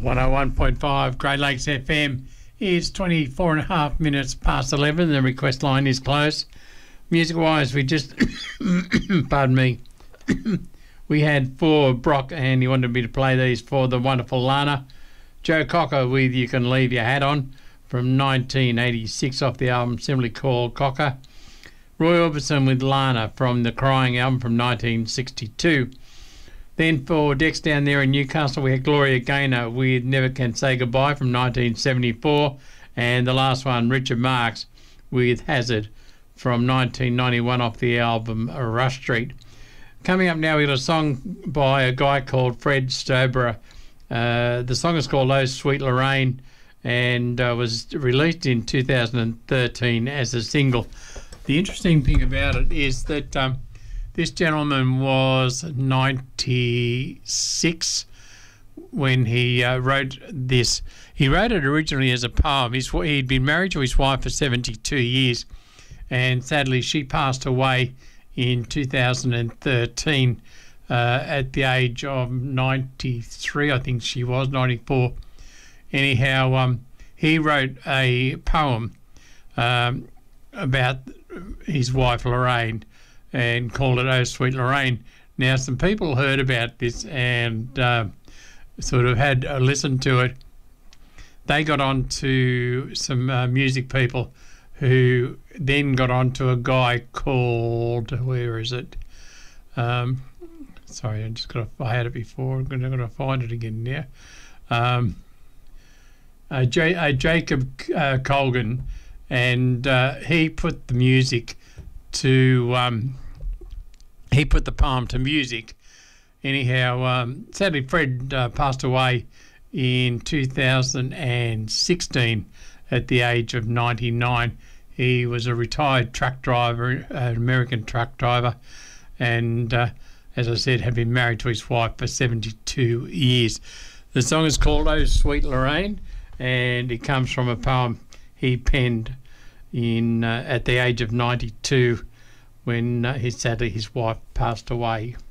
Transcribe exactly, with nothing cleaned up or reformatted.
one oh one point five Great Lakes F M. It's twenty-four and a half minutes past eleven. The request line is closed. Music-wise, we just, pardon me, we had for Brock, and he wanted me to play these for the wonderful Lana. Joe Cocker with You Can Leave Your Hat On from nineteen eighty-six off the album simply called Cocker. Roy Orbison with Lana from the Crying album from nineteen sixty-two. Then for Dex down there in Newcastle, we had Gloria Gaynor with Never Can Say Goodbye from nineteen seventy-four. And the last one, Richard Marx with Hazard from nineteen ninety-one off the album Rush Street. Coming up now, we got a song by a guy called Fred Stobra. Uh, the song is called Oh Sweet Lorraine and uh, was released in two thousand thirteen as a single. The interesting thing about it is that um, this gentleman was ninety-six when he uh, wrote this. He wrote it originally as a poem. He's, he'd been married to his wife for seventy-two years, and sadly she passed away in two thousand thirteen uh, at the age of ninety-three, I think she was, ninety-four. Anyhow, um, he wrote a poem um, about his wife Lorraine, and called it Oh Sweet Lorraine. Now, some people heard about this and uh, sort of had a listen to it. They got on to some uh, music people who then got on to a guy called, where is it? Um, sorry, I just got to, I had it before. I'm going to find it again now. Um, uh, J, uh, Jacob uh, Colgan, and uh, he put the music to um, he put the poem to music. Anyhow, um, sadly Fred uh, passed away in two thousand sixteen at the age of ninety-nine. He was a retired truck driver, an American truck driver, and uh, as I said, had been married to his wife for seventy-two years. The song is called Oh Sweet Lorraine, and it comes from a poem he penned in uh, at the age of ninety-two when uh, his, sadly his wife passed away.